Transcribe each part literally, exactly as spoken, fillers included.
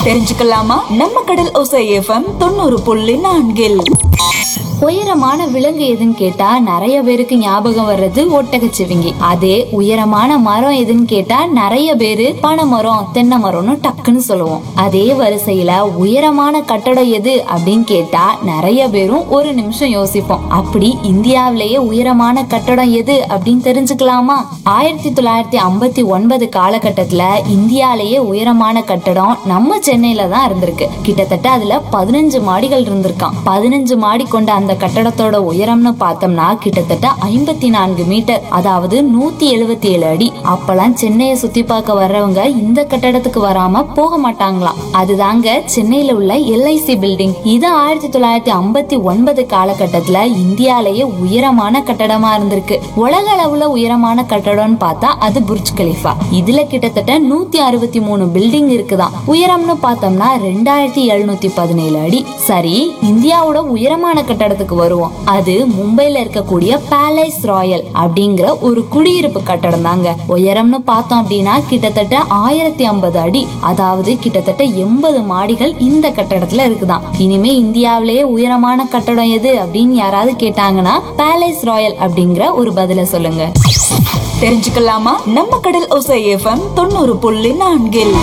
தெரிஞ்சுக்கலாமா? நம்ம கடல் ஓசை எஃப்எம் தொண்ணூறு புள்ளி நான்கில் உயரமான விலங்கு எதுன்னு கேட்டா நிறைய பேருக்கு ஞாபகம் வர்றது ஒட்டகச்சிவிங்கி. அதே உயரமான மரம் எதுன்னு கேட்டா நிறைய பேரு பனை மரம், தென்னை மரம்னு டக்குன்னு சொல்லுவோம். அதே வரிசையில உயரமான கட்டடம் எது அப்படின்னு கேட்டா நிறைய பேரும் ஒரு நிமிஷம் யோசிப்போம். அப்படி இந்தியாவிலேயே உயரமான கட்டடம் எது அப்படின்னு தெரிஞ்சுக்கலாமா? ஆயிரத்தி தொள்ளாயிரத்தி ஐம்பத்தி ஒன்பது காலகட்டத்துல இந்தியாலேயே உயரமான கட்டடம் நம்ம சென்னையில தான் இருந்திருக்கு. கிட்டத்தட்ட அதுல பதினஞ்சு மாடிகள் இருந்திருக்கான். பதினஞ்சு மாடி கொண்ட அந்த கட்டடத்தோட உயரம்னு பார்த்தோம்னா கிட்டத்தட்ட ஐம்பத்தி நான்கு மீட்டர், அதாவது நூத்தி எழுபத்தி ஏழு அடி. அப்பெல்லாம் சென்னையை சுத்தி பார்க்க வர்றவங்க இந்த கட்டடத்துக்கு வராம போக மாட்டாங்களாம். அதுதாங்க சென்னையில உள்ள எல்ஐசி பில்டிங். இது ஆயிரத்தி தொள்ளாயிரத்தி ஐம்பத்தி ஒன்பது காலகட்டத்துல இந்தியாலேயே உயரமான கட்டடமா இருந்திருக்கு. உலக அளவுல உயரமான கட்டடம்னு பார்த்தா அது புர்ஜ் கலிஃபா. இதுல கிட்டத்தட்ட நூத்தி அறுபத்தி மூணு பில்டிங் இருக்குதான். உயரம்னு பார்த்தோம்னா ரெண்டாயிரத்தி எழுநூத்தி பதினேழு அடி. சரி, இந்தியாவோட உயரமான கட்டடத்துக்கு வருவோம். அது மும்பைல இருக்கக்கூடிய பேலஸ் ராயல் அப்படிங்கிற ஒரு குடியிருப்பு கட்டடம் தாங்க. உயரம்னு பார்த்தோம் அப்படின்னா கிட்டத்தட்ட ஆயிரத்தி ஐம்பது அடி, அதாவது கிட்டத்தட்ட எண்பது மாடிகள் இந்த கட்டடத்துல இருக்குதான். இனிமே இந்தியாவிலேயே உயரமான கட்டடம் எது அப்படின்னு யாராவது கேட்டாங்கன்னா பேலஸ் ராயல் அப்படிங்கிற ஒரு பதில சொல்லுங்க. தெரிஞ்சுக்கலாமா? நம்ம கடல் ஓசை எஃப்எம் தொண்ணூறு புள்ளி நான்கில்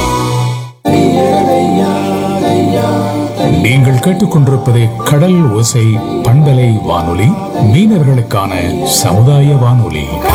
நீங்கள் கேட்டுக்கொண்டிருப்பது கடல் ஓசை பண்பலை வானொலி, மீனவர்களுக்கான சமுதாய வானொலி.